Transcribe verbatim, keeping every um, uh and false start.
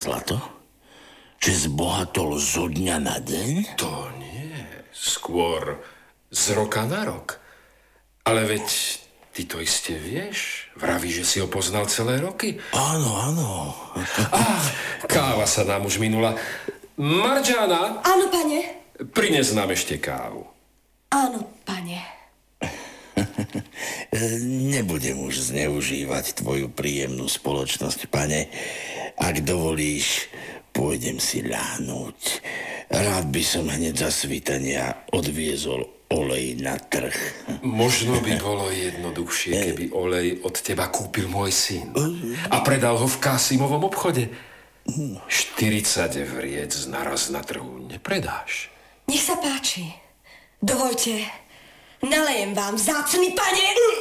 zlato? Že zbohatol zo dňa na deň? To nie, skôr z roka na rok. Ale veď ty to iste vieš. Vravíš, že si ho poznal celé roky. Áno, áno. Á, káva sa nám už minula. Marjana? Áno, pane. Prines nám ešte kávu. Áno, pane. Nebudem už zneužívať tvoju príjemnú spoločnosť, pane. Ak dovolíš, pôjdem si ľahnúť. Rád by som hneď za svitania odviezol olej na trh. Možno by bolo jednoduchšie, keby olej od teba kúpil môj syn a predal ho v Kásimovom obchode. štyridsať vriec naraz na trhu nepredáš. Nech sa páči. Dovoľte, nalejem vám, vzácny pane.